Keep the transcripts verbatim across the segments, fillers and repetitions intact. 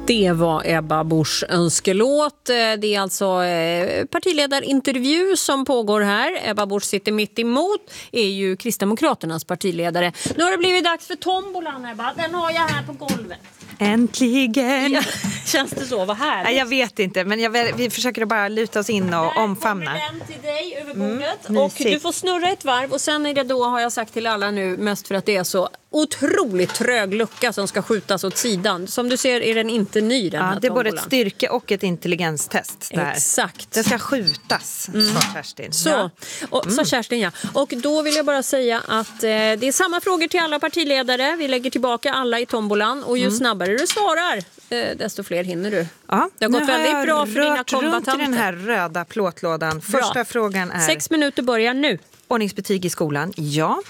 Det var Ebba Buschs önskelåt. Det är alltså partiledarintervju som pågår här. Ebba Busch sitter mitt emot, är ju Kristdemokraternas partiledare. Nu har det blivit dags för tombolan, Ebba. Den har jag här på golvet. Äntligen! Ja, känns det så? Vad här? Jag vet inte, men jag, vi försöker bara luta oss in och Där omfamna. Där kommer den till dig över bordet. Mm, och du får snurra ett varv. Och sen är det då, har jag sagt till alla nu, mest för att det är så otroligt trög lucka som ska skjutas åt sidan. Som du ser är den inte ny, den ja, här det är både tombolan. ett styrke och ett intelligenstest. Där. Exakt. Det ska skjutas, mm. sa Kerstin. Så, ja. och, mm. så Kerstin, ja. Och då vill jag bara säga att eh, det är samma frågor till alla partiledare. Vi lägger tillbaka alla i tombolan. Och ju mm. snabbare du svarar, eh, desto fler hinner du. Ja, det har gått väldigt bra för dina kombatanter. Runt i den här röda plåtlådan. Första bra. Frågan är... Sex minuter börjar nu. Ordningsbetyg i skolan, ja.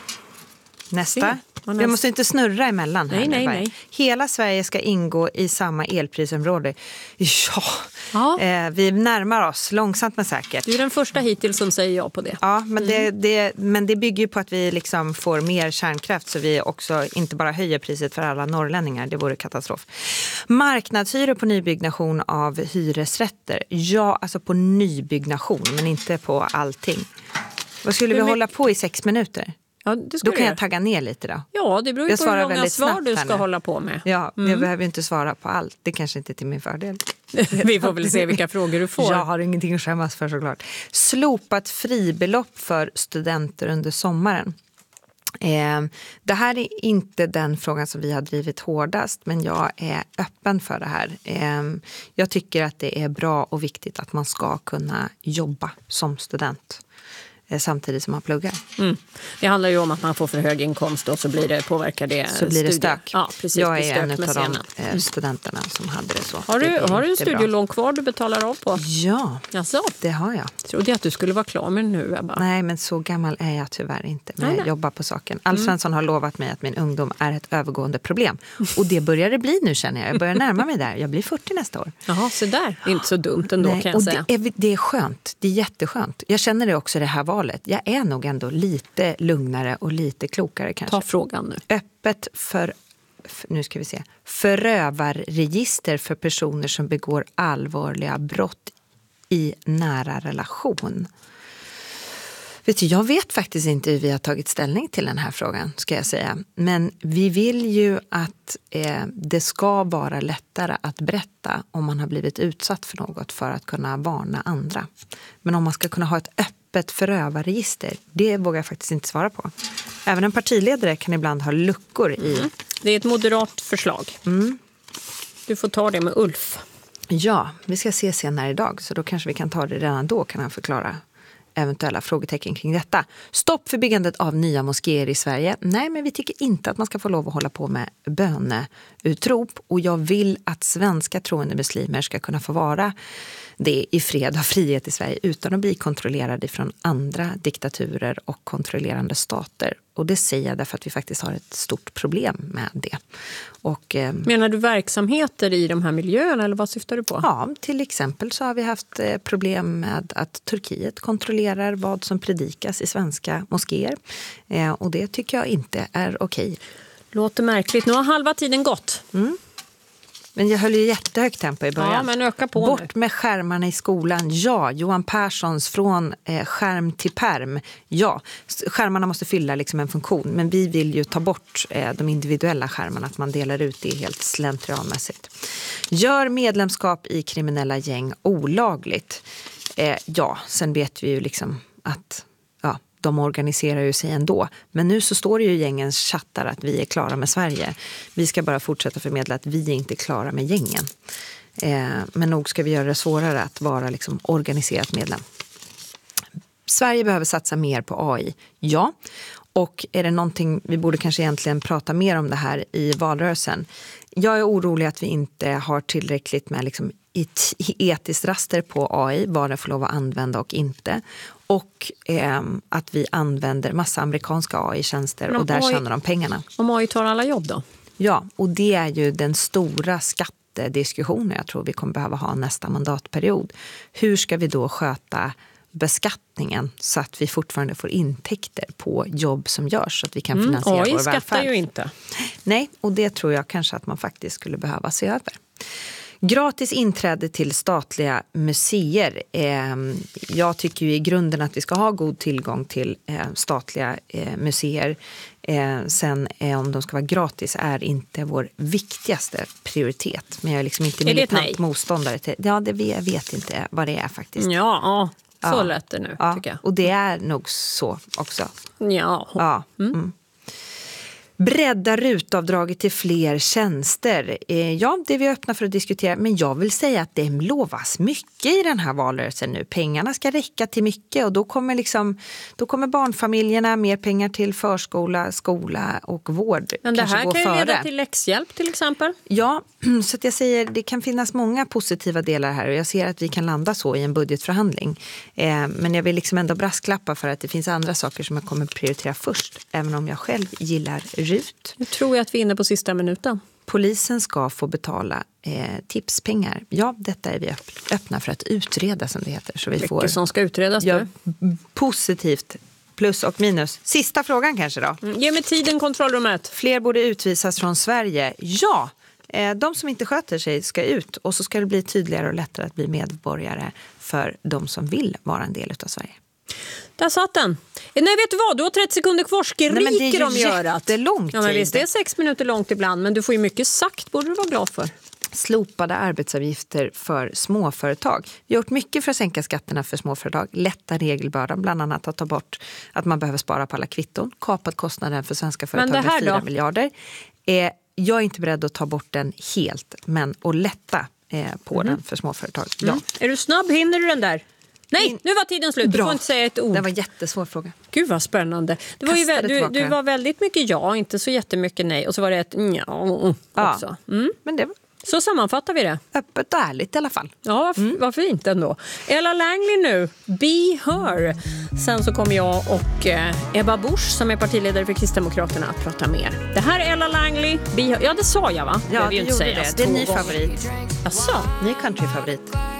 Nästa. Vi måste inte snurra emellan här. Nej, nej, nej. Hela Sverige ska ingå i samma elprisområde. Ja, ja. Eh, vi närmar oss långsamt men säkert. Du är den första hittills som säger ja på det. Ja, men, mm. det, det, men det bygger ju på att vi liksom får mer kärnkraft så vi också inte bara höjer priset för alla norrlänningar. Det vore katastrof. Marknadshyror på nybyggnation av hyresrätter. Ja, alltså på nybyggnation men inte på allting. Vad skulle vi men... hålla på i sex minuter? Ja, då kan jag tagga ner lite då. Ja, det beror ju på hur många svar du ska hålla på med. Ja, mm. jag behöver inte svara på allt. Det kanske inte är till min fördel. Vi får väl se vilka frågor du får. Jag har ingenting att skämmas för såklart. Slopat fribelopp för studenter under sommaren. Eh, det här är inte den frågan som vi har drivit hårdast, men jag är öppen för det här. Eh, jag tycker att det är bra och viktigt att man ska kunna jobba som student samtidigt som man pluggar. Mm. Det handlar ju om att man får för hög inkomst och så blir det, påverkar det Så blir det stök. Ja, precis, jag är en av de mm. studenterna som hade det så. Har du, det har du en studielån kvar du betalar av på? Ja, alltså? det har jag. Trodde jag att du skulle vara klar med nu, Ebba. Nej, men så gammal är jag tyvärr inte. Men nej, jag nej. jobbar på saken. Alf Svensson mm. har lovat mig att min ungdom är ett övergående problem. Och det börjar det bli nu, känner jag. Jag börjar närma mig där. Jag blir fyrtio nästa år. Jaha, så där. Inte så dumt ändå, nej, kan jag och säga. Det är, det är skönt. Det är jätteskönt. Jag känner det också i det här valet. Jag är nog ändå lite lugnare och lite klokare kanske. Ta frågan nu. Öppet för, nu ska vi se, förövarregister för personer som begår allvarliga brott i nära relation. Vet du, jag vet faktiskt inte hur vi har tagit ställning till den här frågan, ska jag säga. Men vi vill ju att eh, det ska vara lättare att berätta om man har blivit utsatt för något för att kunna varna andra. Men om man ska kunna ha ett öppet förövarregister, det vågar jag faktiskt inte svara på. Även en partiledare kan ibland ha luckor i... Mm. Det är ett moderat förslag. Mm. Du får ta det med Ulf. Ja, vi ska se senare idag, så då kanske vi kan ta det redan då, kan han förklara eventuella frågetecken kring detta. Stopp för byggandet av nya moskéer i Sverige. Nej, men vi tycker inte att man ska få lov att hålla på med böneutrop. Och jag vill att svenska troende muslimer ska kunna få vara det i fred och frihet i Sverige utan att bli kontrollerade från andra diktaturer och kontrollerande stater. Och det säger jag därför att vi faktiskt har ett stort problem med det. Och, eh, menar du verksamheter i de här miljöerna eller vad syftar du på? Ja, till exempel så har vi haft eh, problem med att Turkiet kontrollerar vad som predikas i svenska moskéer. Eh, och det tycker jag inte är okej. Låter märkligt. Nu har halva tiden gått. Mm. Men jag höll ju jättehögt tempo i början. Ja, men öka på Bort nu. med skärmarna i skolan. Ja, Johan Perssons från eh, skärm till perm. Ja, skärmarna måste fylla liksom en funktion. Men vi vill ju ta bort eh, de individuella skärmarna. Att man delar ut det helt slentrianmässigt. Gör medlemskap i kriminella gäng olagligt. Eh, ja, sen vet vi ju liksom att... ja. De organiserar ju sig ändå. Men nu så står det ju i gängens chattar att vi är klara med Sverige. Vi ska bara fortsätta förmedla att vi är inte klara med gängen. Eh, men nog ska vi göra det svårare att vara liksom organiserat medlem. Sverige behöver satsa mer på A I. Ja. Och är det någonting, vi borde kanske egentligen prata mer om det här i valrörelsen. Jag är orolig att vi inte har tillräckligt med liksom etiskt raster på A I, vad det får lov att använda och inte. Och eh, att vi använder massa amerikanska A I-tjänster och där A I, tjänar de pengarna. Om A I tar alla jobb då? Ja, och det är ju den stora skattediskussionen jag tror vi kommer behöva ha nästa mandatperiod. Hur ska vi då sköta beskattningen så att vi fortfarande får intäkter på jobb som görs så att vi kan finansiera mm, vår välfärd? A I skattar ju inte. Nej, och det tror jag kanske att man faktiskt skulle behöva se över. Gratis inträde till statliga museer. Eh, jag tycker ju i grunden att vi ska ha god tillgång till eh, statliga eh, museer. Eh, sen eh, om de ska vara gratis är inte vår viktigaste prioritet. Men jag är liksom inte militant motståndare till ja, det. Jag vet inte vad det är faktiskt. Ja, så ja. lät det nu ja. tycker jag. Och det är nog så också. Ja. Ja. Mm. Mm. Bredda rutavdraget till fler tjänster. Eh, ja, det är vi öppna för att diskutera. Men jag vill säga att det lovas mycket i den här valrörelsen nu. Pengarna ska räcka till mycket och då kommer, liksom, då kommer barnfamiljerna mer pengar till förskola, skola och vård. Men det här kan ju före. leda till läxhjälp till exempel. Ja, så att jag säger det kan finnas många positiva delar här och jag ser att vi kan landa så i en budgetförhandling. Eh, men jag vill liksom ändå brasklappa för att det finns andra saker som jag kommer prioritera först. Även om jag själv gillar RUT. Nu tror jag att vi är inne på sista minuten. Polisen ska få betala eh, tipspengar. Ja, detta är vi öppna för att utreda som det heter. Så vi Mycket får, som ska utredas ja, nu. Positivt plus och minus. Sista frågan kanske då. Mm, ge mig tiden, kontrollrummet. Fler borde utvisas från Sverige. Ja, eh, de som inte sköter sig ska ut. Och så ska det bli tydligare och lättare att bli medborgare för de som vill vara en del av Sverige. Där satt den. Nej, vet du vad? Du har trettio sekunder kvar. Skriker de görat. Jättelång tid. Ja, men visst, det är sex minuter långt ibland. Men du får ju mycket sagt. Borde du vara glad för. Slopade arbetsavgifter för småföretag. Vi har gjort mycket för att sänka skatterna för småföretag. Lätta regelbördan, bland annat att ta bort att man behöver spara på alla kvitton. Kapat kostnaden för svenska företag med fyra miljarder. Eh, jag är inte beredd att ta bort den helt, men att lätta eh, på mm. den för småföretag. Ja. Mm. Är du snabb? Hinner du den där? Nej, In... nu var tiden slut. Bra. Du får inte säga ett ord. Det var en jättesvår fråga. Gud vad spännande. Det var ju vä- du, du var väldigt mycket ja, inte så jättemycket nej. Och så var det ett ja också. Mm. Men det var... Så sammanfattar vi det. Öppet och ärligt i alla fall. Ja, mm. vad fint ändå. Ella Langley nu, Be Her. Sen så kommer jag och eh, Ebba Busch som är partiledare för Kristdemokraterna att prata mer. Det här är Ella Langley, Be Her. Ja, det sa jag va? Ja, det, det gjorde det. Det är ny favorit. Asså? Ny countryfavorit.